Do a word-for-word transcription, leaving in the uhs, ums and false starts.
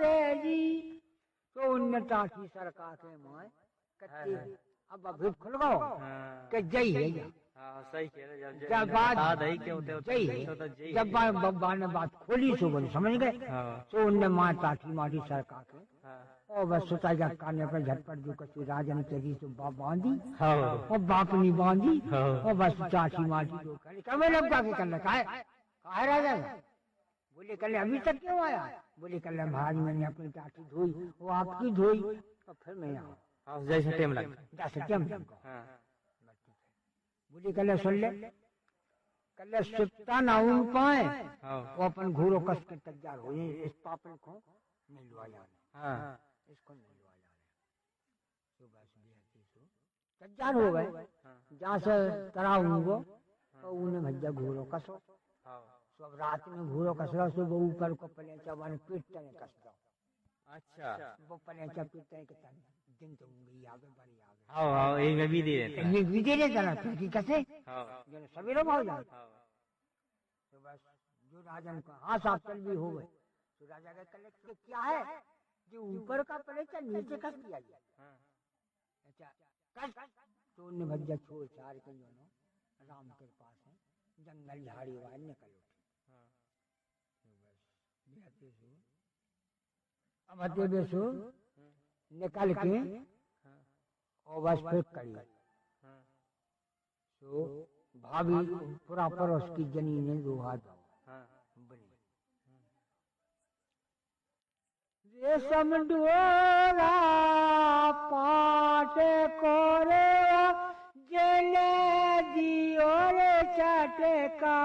रे जी। तो उनने टाटी सरका के माए कच्चे अब अभी खुल गो के जई है जा। हाँ सही कह रहे जब जब बात दही के होते जई है जब बब्बा ने बात खोली सो बोली समझ गए। तो उनने माँ टाटी माटी सरका के और बस सोचा जा काने पर झटपट जो कच्ची राजन तेरी तो बाप बांधी और बाप नहीं बांधी और बस चाची माटी जो करे कब लग जाके कर लगा है काहे राजा बोले कल अभी तक क्यों आया। बोले कल महाराज मैंने अपनी टाटी धोई वो आपकी धोई और फिर मैं आऊँ। हाँ जैसे टाइम लग जैसे टाइम लगा। बोले कल सुन ले कल सुता ना उन पाए वो अपन घूरो कस के तैयार हो इस पापड़ को मिलवा जाना इसको मिलवा जाना। तो बस तैयार हो गए जहाँ से तराव वो तो उन्हें भैया घूरो कसो सब रात में घूरो कसरा सो वो ऊपर को पलेचा वाले पीट तने कस दो। अच्छा वो पलेचा पीट तने के तन दिन तो उंगली आगे बड़ी आगे हाँ हाँ एक में भी दे देते ये भी दे देता ना फिर की कैसे हाँ जब सवेरे भाग जाए तो बस जो राजन का हाँ साहब चल भी हो गए तो राजा का कलेक्ट क्या है जो ऊपर का पलेचा नीचे कस दिया गया। अच्छा कस तो उन्हें भज्जा छोड़ चार के दोनों राम के पास है जंगल झाड़ी वाले निकल उठे। अब अते बेसो निकल के और बस फिर करी तो भाभी पूरा परोस की जनी ने दो हाथ बनी रेशम डोरा पाट कोरे जले दियो रे चटका।